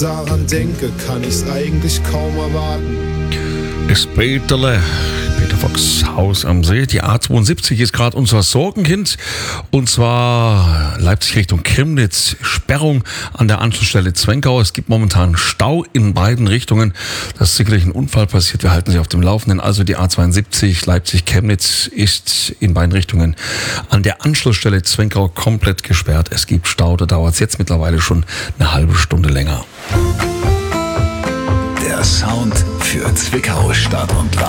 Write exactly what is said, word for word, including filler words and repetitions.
daran denke, kann ich's eigentlich kaum erwarten. Das Peterle, Peter Fox, Haus am See. Die A zweiundsiebzig ist gerade unser Sorgenkind. Und zwar Leipzig Richtung Chemnitz. Sperrung an der Anschlussstelle Zwenkau. Es gibt momentan Stau in beiden Richtungen. Da ist sicherlich ein Unfall passiert. Wir halten Sie auf dem Laufenden. Also die A zweiundsiebzig Leipzig-Chemnitz ist in beiden Richtungen an der Anschlussstelle Zwenkau komplett gesperrt. Es gibt Stau. Da dauert es jetzt mittlerweile schon eine halbe Stunde länger. Der Sound für Zwickau, Stadt und Land.